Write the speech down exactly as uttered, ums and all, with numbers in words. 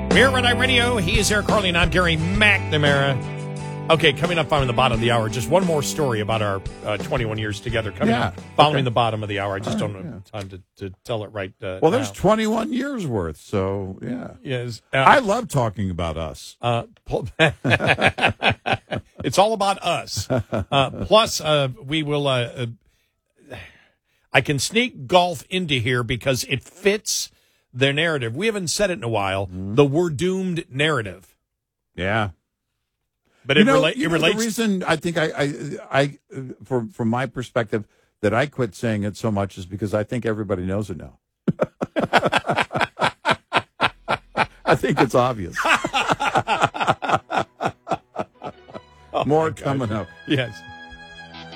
We're Red Eye Radio. He is Eric Carly, and I'm Gary McNamara. Okay, coming up following the bottom of the hour, just one more story about our uh, twenty-one years together. Coming yeah, up following okay. the bottom of the hour. I just All don't right, have yeah. time to, to tell it right uh, Well, there's now. twenty-one years worth, so yeah. Yes, uh, I love talking about us. Uh, pl- it's all about us. Uh, plus, uh, we will. Uh, uh, I can sneak golf into here because it fits their narrative. We haven't said it in a while. Mm-hmm. The "we're doomed" narrative. Yeah. But you it, know, rela- you it know, relates. The reason I think I, I, I, from from my perspective, that I quit saying it so much is because I think everybody knows it now. I think it's obvious. Oh, More coming up. Yes.